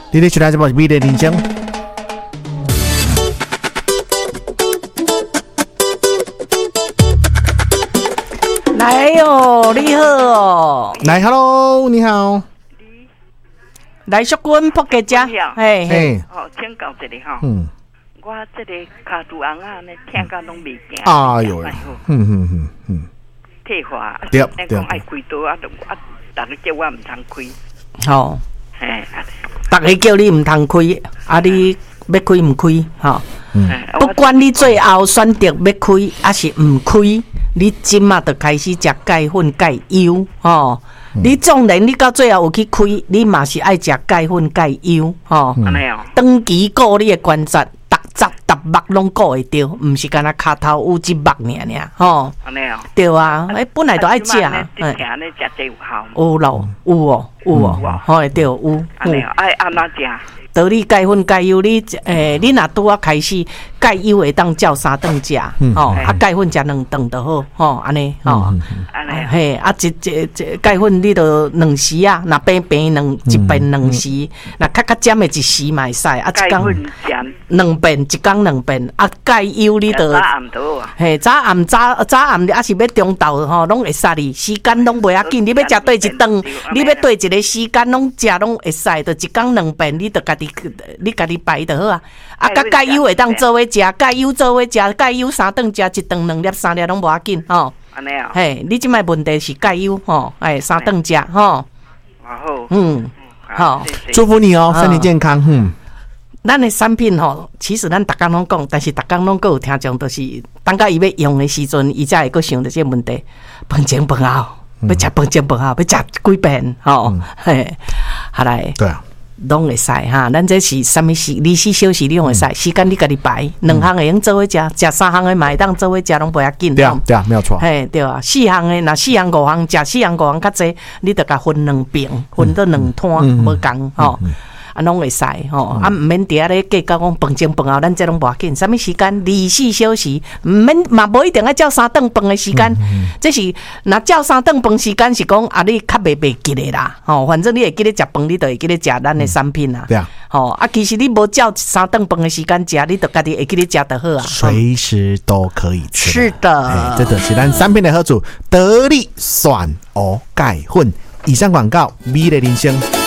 你咧收听节目是美丽人生。 来哦，你好哦， 来 ，Hello， 你好。 来淑君扑给家，嘿嘿， 哦，请教一下哈，我这个卡杜昂啊，呢听到拢未惊， 哎呦， 退化， 对， 讲爱开刀啊，大家叫我唔通开， 好， 嘿， 大家叫你唔通开，啊，你要开唔开，哈，不管你最后选择要开还是唔开，你今嘛就开始食钙粉钙油，吼。你纵然你到最后有去开，你嘛是爱食钙粉钙油，吼。长期顾你的关节，逐目拢顾会着，毋是干那骹头有一目尔，吼。对啊，本来就爱食。有咯，有哦，吼，对，有。 爱安怎食？ 道理钙粉钙油，你若拄啊开始钙油会当照3顿食，吼，啊钙粉食2顿就好，吼，安尼，吼，嘿，啊一钙粉你着2时啊，若平一遍2时，若较尖的1时嘛会使，啊一工2遍，一工2遍，啊钙油你着，嘿，早暗你还是要中昼吼，拢会使哩，时间拢袂要紧，你要食对一顿，你要对一个时间拢食拢会使，着一工2遍，你着你家己排就好啊！啊，甲钙油会当做伙食，钙油做伙食，钙油3顿食，1顿2粒3粒拢无要紧吼。 安尼啊？ 嘿，你即摆问题是钙油吼，哎，3顿食吼。 好。 好， 祝福你哦，身体健康。 咱的产品吼，其实咱逐工拢讲，但是逐工拢有听众，就是当甲伊要用的时阵，伊才会阁想到这个问题。饭前饭后，要食饭前饭后，要食几遍吼？嘿，下来。 对啊。 拢会使哈，咱这是什么时24小时你拢会使，时间你家己排，2项会用做伙食，3项的嘛会当做伙食，拢不要紧。 对啊，没有错。 嘿，对啊，4项的若4项5项食4项5项较济，你得甲分2遍，分到2摊，无共吼。啊，拢会使吼，啊，毋免伫遐咧计较讲饭前饭后，咱这拢无要紧。什么时间24小时，毋免嘛无一定要照3顿饭的时间。这是若照3顿饭时间是讲啊，你较袂记咧啦。吼，反正你会记咧食饭，你就会记咧食咱的产品啦。 对啊。 吼，啊，其实你无照3顿饭的时间食，你就家己会记咧食就好啊。 随时都可以吃。 是的， 这就是咱产品的好处，得力选鹅钙粉。以上广告，美丽人生。